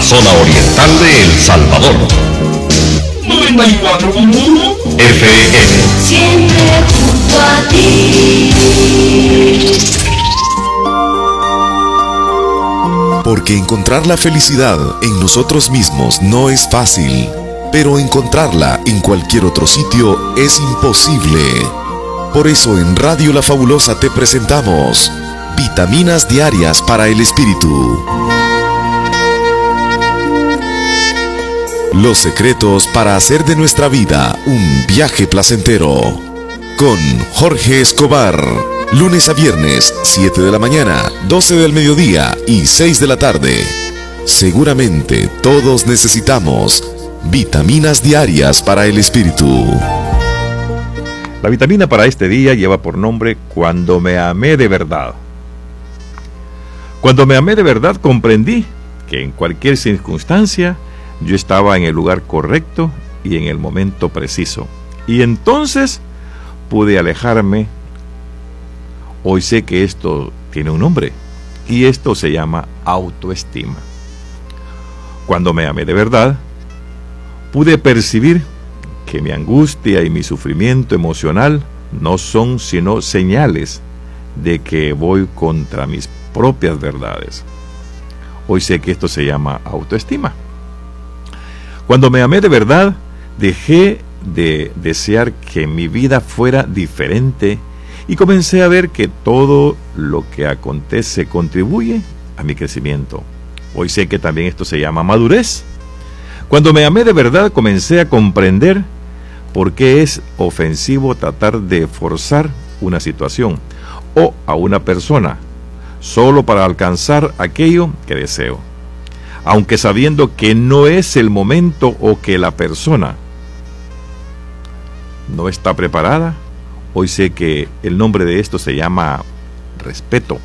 zona oriental de El Salvador. 94.1 FM. Siempre junto a ti. Porque encontrar la felicidad en nosotros mismos no es fácil, pero encontrarla en cualquier otro sitio es imposible. Por eso en Radio La Fabulosa te presentamos Vitaminas Diarias para el Espíritu. Los secretos para hacer de nuestra vida un viaje placentero. Con Jorge Escobar. Lunes a viernes, 7 de la mañana, 12 del mediodía y 6 de la tarde. Seguramente todos necesitamos vitaminas diarias para el espíritu. La vitamina para este día lleva por nombre Cuando me amé de verdad. Cuando me amé de verdad comprendí que en cualquier circunstancia yo estaba en el lugar correcto y en el momento preciso. Y entonces pude alejarme. Hoy sé que esto tiene un nombre y esto se llama autoestima. Cuando me amé de verdad, pude percibir que mi angustia y mi sufrimiento emocional no son sino señales de que voy contra mis propias verdades. Hoy sé que esto se llama autoestima. Cuando me amé de verdad, dejé de desear que mi vida fuera diferente y comencé a ver que todo lo que acontece contribuye a mi crecimiento. Hoy sé que también esto se llama madurez. Cuando me amé de verdad, comencé a comprender por qué es ofensivo tratar de forzar una situación o a una persona solo para alcanzar aquello que deseo, aunque sabiendo que no es el momento o que la persona no está preparada. Hoy sé que el nombre de esto se llama respeto.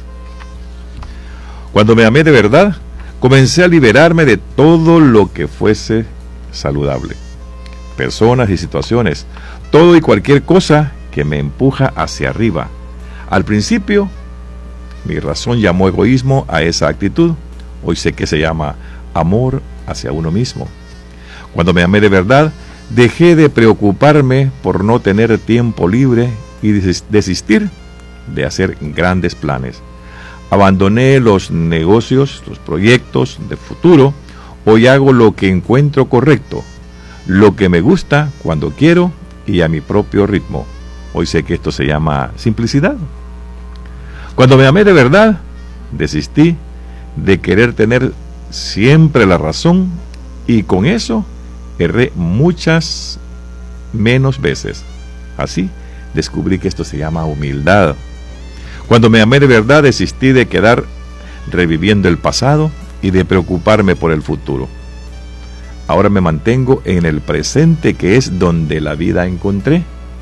Cuando me amé de verdad, comencé a liberarme de todo lo que fuese saludable. Personas y situaciones, todo y cualquier cosa que me empuja hacia arriba. Al principio, mi razón llamó egoísmo a esa actitud. Hoy sé que se llama amor hacia uno mismo. Cuando me amé de verdad, dejé de preocuparme por no tener tiempo libre y desistir de hacer grandes planes. Abandoné los negocios, los proyectos de futuro. Hoy hago lo que encuentro correcto, lo que me gusta cuando quiero y a mi propio ritmo. Hoy sé que esto se llama simplicidad. Cuando me amé de verdad, desistí de querer tener siempre la razón y con eso erré muchas menos veces. Así descubrí que esto se llama humildad. Cuando me amé de verdad, desistí de quedar reviviendo el pasado y de preocuparme por el futuro. Ahora me mantengo en el presente, que es donde la vida encontré.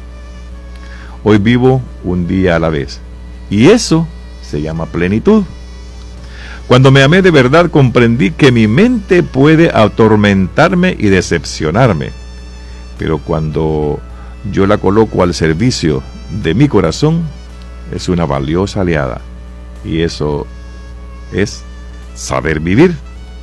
Hoy vivo un día a la vez y eso se llama plenitud. Cuando me amé de verdad, comprendí que mi mente puede atormentarme y decepcionarme, pero cuando yo la coloco al servicio de mi corazón, es una valiosa aliada, y eso es saber vivir.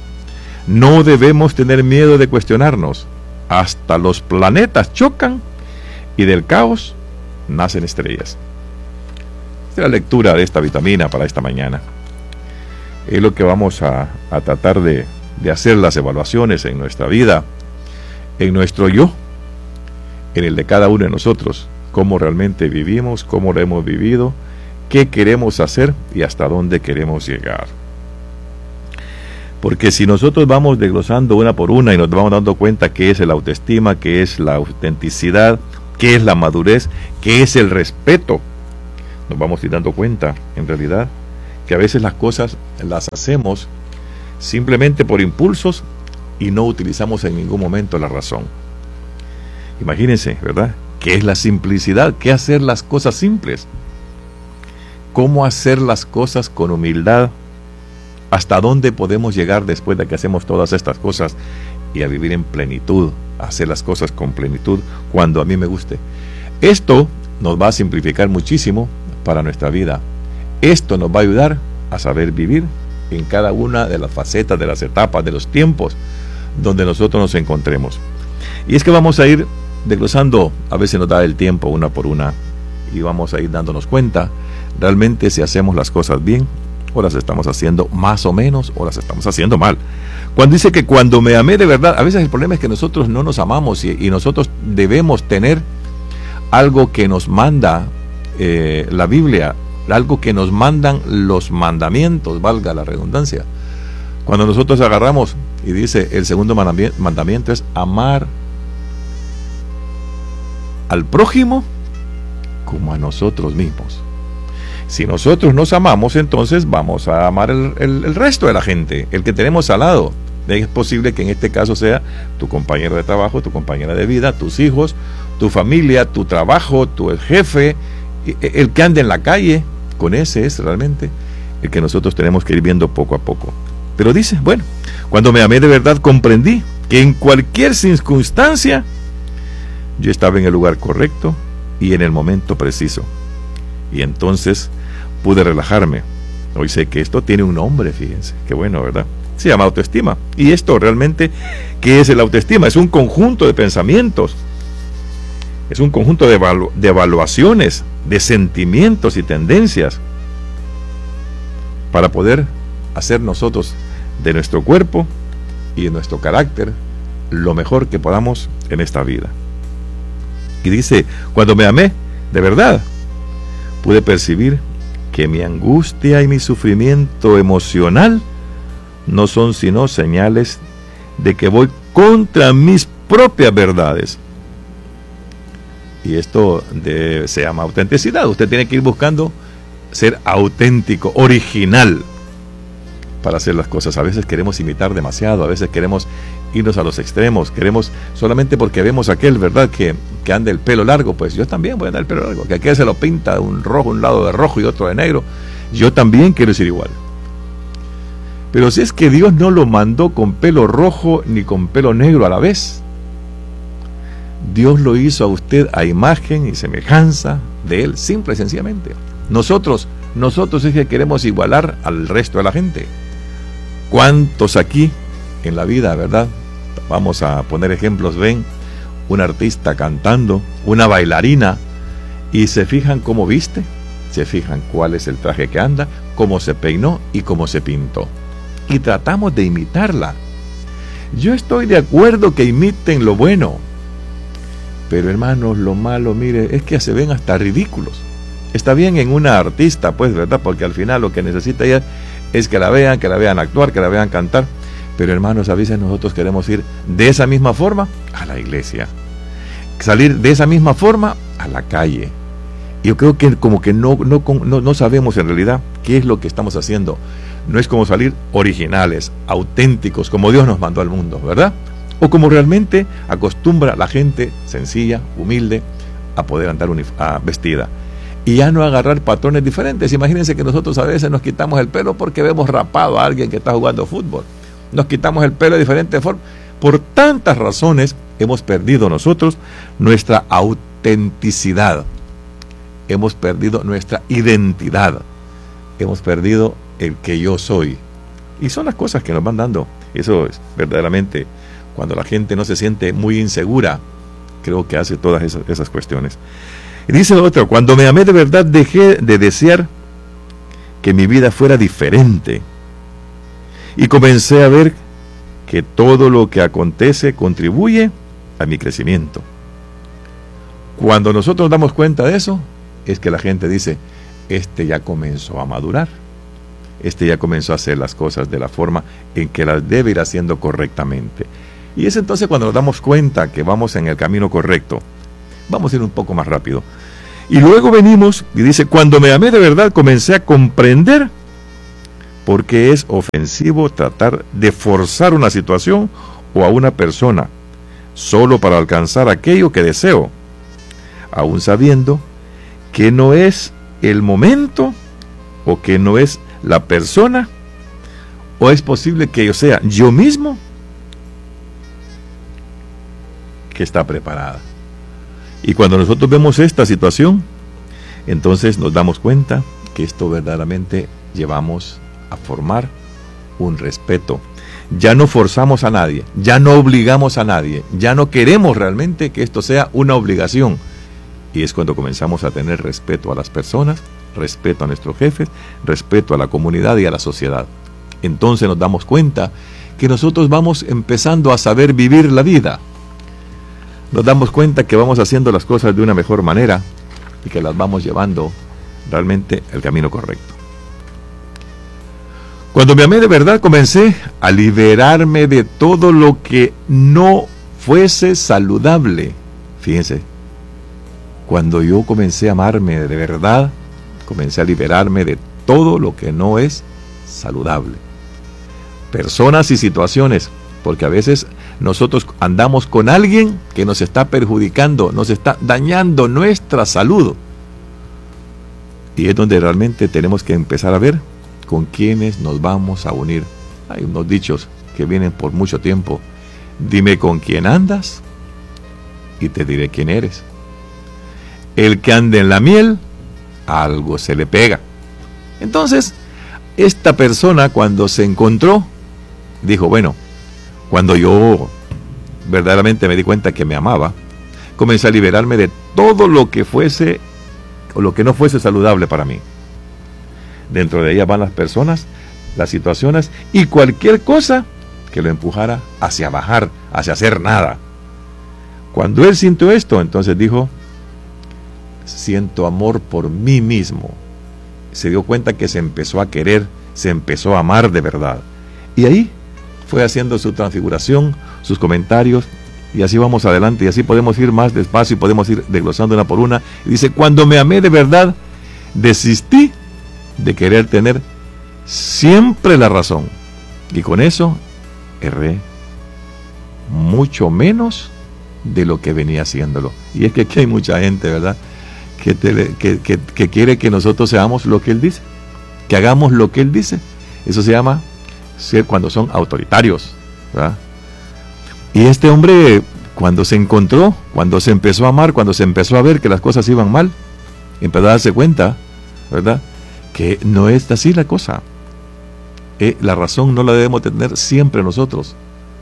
No debemos tener miedo de cuestionarnos. Hasta los planetas chocan y del caos nacen estrellas. Esta es la lectura de esta vitamina para esta mañana. Es lo que vamos a tratar de hacer las evaluaciones en nuestra vida, en nuestro yo, en el de cada uno de nosotros, cómo realmente vivimos, cómo lo hemos vivido, qué queremos hacer y hasta dónde queremos llegar. Porque si nosotros vamos desglosando una por una y nos vamos dando cuenta qué es el autoestima, qué es la autenticidad, qué es la madurez, qué es el respeto, nos vamos a ir dando cuenta, en realidad, que a veces las cosas las hacemos simplemente por impulsos y no utilizamos en ningún momento la razón. Imagínense, ¿verdad? ¿Qué es la simplicidad? ¿Qué hacer las cosas simples? ¿Cómo hacer las cosas con humildad? ¿Hasta dónde podemos llegar después de que hacemos todas estas cosas y a vivir en plenitud? A hacer las cosas con plenitud cuando a mí me guste. Esto nos va a simplificar muchísimo para nuestra vida. Esto nos va a ayudar a saber vivir en cada una de las facetas, de las etapas, de los tiempos donde nosotros nos encontremos. Y es que vamos a ir desglosando, a veces nos da el tiempo una por una, y vamos a ir dándonos cuenta realmente si hacemos las cosas bien, o las estamos haciendo más o menos, o las estamos haciendo mal. Cuando dice que cuando me amé de verdad, a veces el problema es que nosotros no nos amamos, y nosotros debemos tener algo que nos manda la Biblia, algo que nos mandan los mandamientos, valga la redundancia. Cuando nosotros agarramos y dice el segundo mandamiento es amar al prójimo como a nosotros mismos. Si nosotros nos amamos, entonces vamos a amar el resto de la gente, el que tenemos al lado. Es posible que en este caso sea tu compañero de trabajo, tu compañera de vida, tus hijos, tu familia, tu trabajo, tu jefe, el que anda en la calle. Con ese es realmente el que nosotros tenemos que ir viendo poco a poco. Pero dice, bueno, cuando me amé de verdad comprendí que en cualquier circunstancia yo estaba en el lugar correcto y en el momento preciso. Y entonces pude relajarme. Hoy sé que esto tiene un nombre, fíjense, qué bueno, ¿verdad? Se llama autoestima. Y esto realmente, ¿qué es el autoestima? Es un conjunto de pensamientos, es un conjunto de evaluaciones, de sentimientos y tendencias para poder hacer nosotros de nuestro cuerpo y de nuestro carácter lo mejor que podamos en esta vida. Y dice, cuando me amé de verdad, pude percibir que mi angustia y mi sufrimiento emocional no son sino señales de que voy contra mis propias verdades. Y esto se llama autenticidad. Usted tiene que ir buscando ser auténtico, original, para hacer las cosas. A veces queremos imitar demasiado, a veces queremos irnos a los extremos, queremos solamente porque vemos aquel, ¿verdad?, que anda el pelo largo, pues yo también voy a andar el pelo largo, que aquel se lo pinta un rojo, un lado de rojo y otro de negro, yo también quiero ser igual. Pero si es que Dios no lo mandó con pelo rojo ni con pelo negro a la vez, Dios lo hizo a usted a imagen y semejanza de Él, simple y sencillamente. Nosotros es que queremos igualar al resto de la gente. ¿Cuántos aquí en la vida, verdad? Vamos a poner ejemplos, ven un artista cantando, una bailarina, y se fijan cómo viste, se fijan cuál es el traje que anda, cómo se peinó y cómo se pintó. Y tratamos de imitarla. Yo estoy de acuerdo que imiten lo bueno, pero hermanos, lo malo, mire, es que se ven hasta ridículos. Está bien en una artista, pues, ¿verdad? Porque al final lo que necesita ella es que la vean actuar, que la vean cantar. Pero hermanos, a veces nosotros queremos ir de esa misma forma a la iglesia, salir de esa misma forma a la calle. Yo creo que como que no sabemos en realidad qué es lo que estamos haciendo. No es como salir originales, auténticos, como Dios nos mandó al mundo, ¿verdad? O como realmente acostumbra la gente sencilla, humilde, a poder andar vestida. Y ya no agarrar patrones diferentes. Imagínense que nosotros a veces nos quitamos el pelo porque vemos rapado a alguien que está jugando fútbol. Nos quitamos el pelo de diferente forma. Por tantas razones hemos perdido nosotros nuestra autenticidad. Hemos perdido nuestra identidad. Hemos perdido el que yo soy. Y son las cosas que nos van dando. Eso es verdaderamente cuando la gente no se siente muy insegura. Creo que hace todas esas cuestiones. Y dice otro, cuando me amé de verdad dejé de desear que mi vida fuera diferente. Y comencé a ver que todo lo que acontece contribuye a mi crecimiento. Cuando nosotros nos damos cuenta de eso, es que la gente dice, este ya comenzó a madurar, este ya comenzó a hacer las cosas de la forma en que las debe ir haciendo correctamente. Y es entonces cuando nos damos cuenta que vamos en el camino correcto. Vamos a ir un poco más rápido. Y luego venimos y dice, cuando me amé de verdad comencé a comprender por qué es ofensivo tratar de forzar una situación o a una persona solo para alcanzar aquello que deseo, aún sabiendo que no es el momento o que no es la persona, o es posible que yo sea yo mismo que está preparada. Y cuando nosotros vemos esta situación, entonces nos damos cuenta que esto verdaderamente llevamos a formar un respeto. Ya no forzamos a nadie, ya no obligamos a nadie, ya no queremos realmente que esto sea una obligación. Y es cuando comenzamos a tener respeto a las personas, respeto a nuestros jefes, respeto a la comunidad y a la sociedad. Entonces nos damos cuenta que nosotros vamos empezando a saber vivir la vida. Nos damos cuenta que vamos haciendo las cosas de una mejor manera y que las vamos llevando realmente el camino correcto. Cuando me amé de verdad, comencé a liberarme de todo lo que no fuese saludable. Fíjense, cuando yo comencé a amarme de verdad, comencé a liberarme de todo lo que no es saludable. Personas y situaciones, porque a veces nosotros andamos con alguien que nos está perjudicando, nos está dañando nuestra salud. Y es donde realmente tenemos que empezar a ver con quiénes nos vamos a unir. Hay unos dichos que vienen por mucho tiempo. Dime con quién andas y te diré quién eres. El que anda en la miel, algo se le pega. Entonces, esta persona cuando se encontró, dijo, bueno, cuando yo verdaderamente me di cuenta que me amaba, comencé a liberarme de todo lo que fuese o lo que no fuese saludable para mí. Dentro de ella van las personas, las situaciones y cualquier cosa que lo empujara hacia bajar, hacia hacer nada. Cuando él sintió esto, entonces dijo, siento amor por mí mismo. Se dio cuenta que se empezó a querer, se empezó a amar de verdad. Y ahí fue haciendo su transfiguración, sus comentarios, y así vamos adelante, y así podemos ir más despacio y podemos ir desglosando una por una. Y dice, cuando me amé de verdad, desistí de querer tener siempre la razón, y con eso erré mucho menos de lo que venía haciéndolo. Y es que aquí hay mucha gente, ¿verdad?, que quiere que nosotros seamos lo que él dice, que hagamos lo que él dice. Eso se llama ser cuando son autoritarios, ¿verdad? Y este hombre, cuando se encontró, cuando se empezó a amar, cuando se empezó a ver que las cosas iban mal, empezó a darse cuenta, ¿verdad?, que no es así la cosa. La razón no la debemos tener siempre nosotros.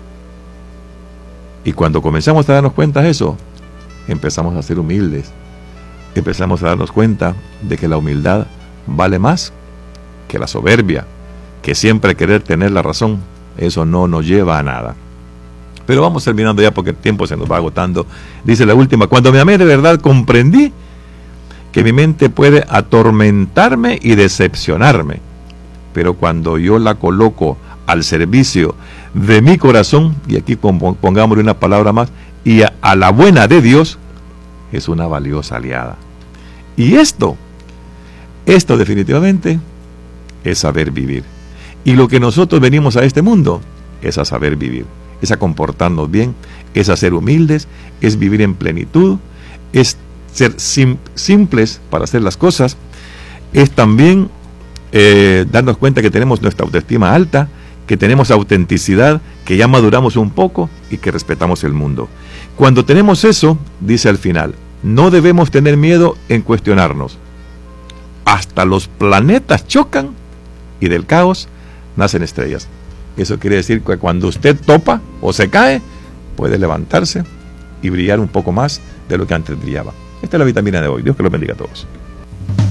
Y cuando comenzamos a darnos cuenta de eso, empezamos a ser humildes. Empezamos a darnos cuenta de que la humildad vale más que la soberbia, que siempre querer tener la razón, eso no nos lleva a nada. Pero vamos terminando ya porque el tiempo se nos va agotando. Dice la última, cuando me amé de verdad comprendí que mi mente puede atormentarme y decepcionarme, pero cuando yo la coloco al servicio de mi corazón, y aquí pongámosle una palabra más, y a la buena de Dios, es una valiosa aliada. Y esto definitivamente es saber vivir. Y lo que nosotros venimos a este mundo es a saber vivir, es a comportarnos bien, es a ser humildes, es vivir en plenitud, es ser simples para hacer las cosas, es también darnos cuenta que tenemos nuestra autoestima alta, que tenemos autenticidad, que ya maduramos un poco y que respetamos el mundo. Cuando tenemos eso, dice al final, no debemos tener miedo en cuestionarnos. Hasta los planetas chocan y del caos nacen estrellas. Eso quiere decir que cuando usted topa o se cae, puede levantarse y brillar un poco más de lo que antes brillaba. Esta es la vitamina de hoy. Dios que los bendiga a todos.